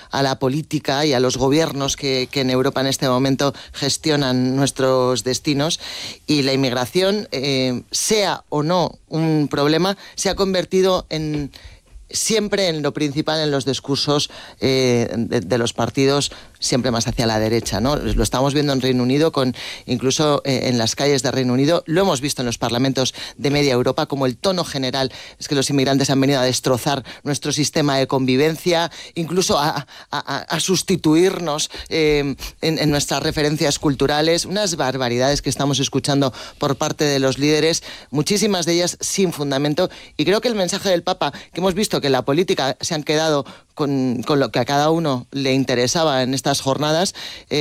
a la política y a los gobiernos que en Europa en este momento gestionan nuestros destinos, y la inmigración, sea o no un problema, se ha convertido siempre en lo principal en los discursos de los partidos, siempre más hacia la derecha, ¿no? Lo estamos viendo en Reino Unido, incluso en las calles de Reino Unido, lo hemos visto en los parlamentos de media Europa, como el tono general es que los inmigrantes han venido a destrozar nuestro sistema de convivencia, incluso a sustituirnos en nuestras referencias culturales, unas barbaridades que estamos escuchando por parte de los líderes, muchísimas de ellas sin fundamento, y creo que el mensaje del Papa, que hemos visto que en la política se han quedado con lo que a cada uno le interesaba en estas jornadas,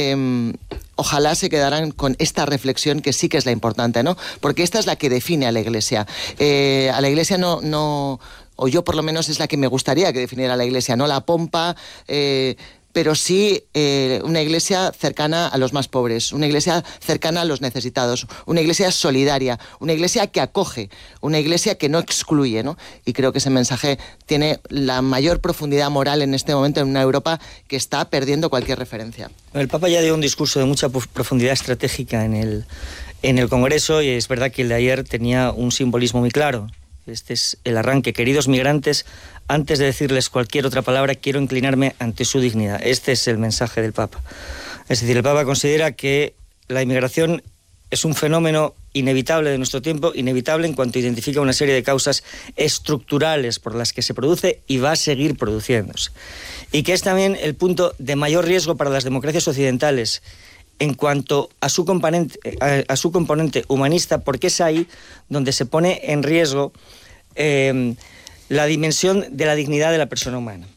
ojalá se quedaran con esta reflexión, que sí que es la importante, ¿no? Porque esta es la que define a la Iglesia. A la Iglesia no, o yo por lo menos es la que me gustaría que definiera a la Iglesia, no la pompa, pero sí una iglesia cercana a los más pobres, una iglesia cercana a los necesitados, una iglesia solidaria, una iglesia que acoge, una iglesia que no excluye, ¿no? Y creo que ese mensaje tiene la mayor profundidad moral en este momento en una Europa que está perdiendo cualquier referencia. El Papa ya dio un discurso de mucha profundidad estratégica en el Congreso, y es verdad que el de ayer tenía un simbolismo muy claro. Este es el arranque. Queridos migrantes, antes de decirles cualquier otra palabra, quiero inclinarme ante su dignidad. Este es el mensaje del Papa. Es decir, el Papa considera que la inmigración es un fenómeno inevitable de nuestro tiempo, inevitable en cuanto identifica una serie de causas estructurales por las que se produce y va a seguir produciéndose. Y que es también el punto de mayor riesgo para las democracias occidentales en cuanto a su componente humanista, porque es ahí donde se pone en riesgo la dimensión de la dignidad de la persona humana.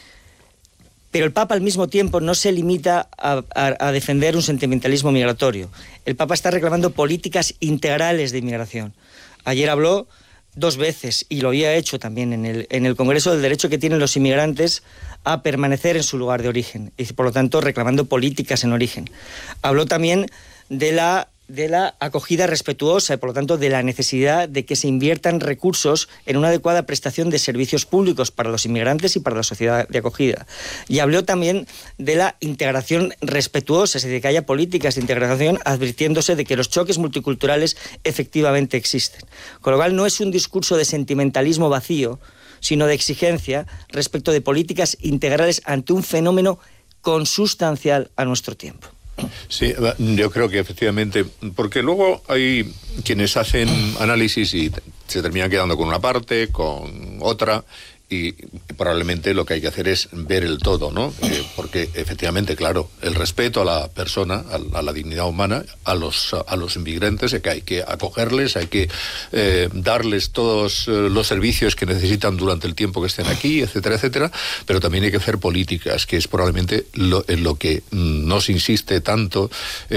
Pero el Papa al mismo tiempo no se limita a defender un sentimentalismo migratorio. El Papa está reclamando políticas integrales de inmigración. Ayer habló 2 veces, y lo había hecho también en el Congreso, del derecho que tienen los inmigrantes a permanecer en su lugar de origen, y por lo tanto reclamando políticas en origen. Habló también de la acogida respetuosa y por lo tanto de la necesidad de que se inviertan recursos en una adecuada prestación de servicios públicos para los inmigrantes y para la sociedad de acogida. Y habló también de la integración respetuosa, es decir, que haya políticas de integración, advirtiéndose de que los choques multiculturales efectivamente existen. Con lo cual no es un discurso de sentimentalismo vacío, sino de exigencia respecto de políticas integrales ante un fenómeno consustancial a nuestro tiempo. Sí, yo creo que efectivamente, porque luego hay quienes hacen análisis y se terminan quedando con una parte, con otra, y probablemente lo que hay que hacer es ver el todo, ¿no? Porque efectivamente, claro, el respeto a la persona, a la dignidad humana, a los inmigrantes, que hay que acogerles, hay que darles todos los servicios que necesitan durante el tiempo que estén aquí, etcétera, etcétera, pero también hay que hacer políticas, que es probablemente en lo que no se insiste tanto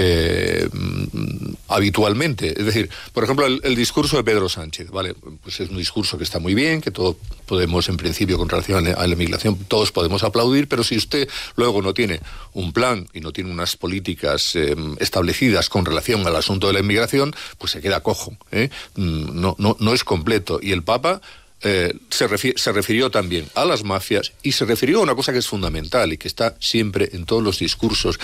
habitualmente. Es decir, por ejemplo, el discurso de Pedro Sánchez, ¿vale? Pues es un discurso que está muy bien, que todos podemos, en principio, con relación a la inmigración, todos podemos aplaudir, pero si usted luego no tiene un plan y no tiene unas políticas establecidas con relación al asunto de la inmigración, pues se queda cojo, ¿eh? No es completo. Y el Papa se refirió también a las mafias y se refirió a una cosa que es fundamental y que está siempre en todos los discursos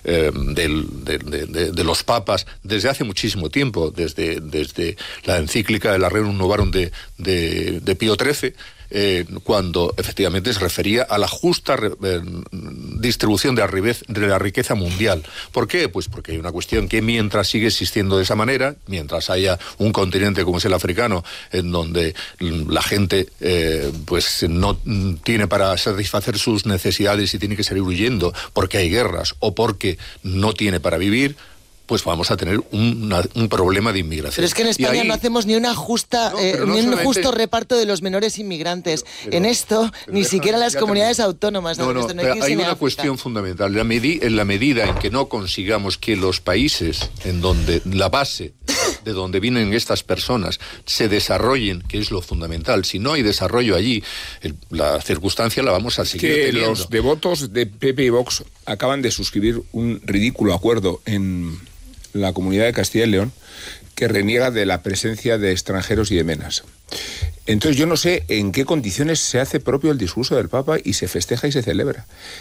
de los papas desde hace muchísimo tiempo, desde la encíclica de la Rerum Novarum de Pío XIII, cuando efectivamente se refería a la justa distribución de la riqueza mundial. ¿Por qué? Pues porque hay una cuestión que mientras sigue existiendo de esa manera, mientras haya un continente como es el africano, en donde la gente pues no tiene para satisfacer sus necesidades y tiene que salir huyendo porque hay guerras o porque no tiene para vivir, pues vamos a tener un problema de inmigración. Pero es que en España ahí no hacemos ni una justa, ni un justo reparto de los menores inmigrantes. Pero en esto, ni siquiera las comunidades autónomas. Hay una cuestión fundamental. En la medida en que no consigamos que los países en donde la base de donde vienen estas personas se desarrollen, que es lo fundamental. Si no hay desarrollo allí, la circunstancia la vamos a seguir teniendo. Los devotos de PP y Vox acaban de suscribir un ridículo acuerdo en la Comunidad de Castilla y León que reniega de la presencia de extranjeros y de menas. Entonces yo no sé en qué condiciones se hace propio el discurso del Papa y se festeja y se celebra.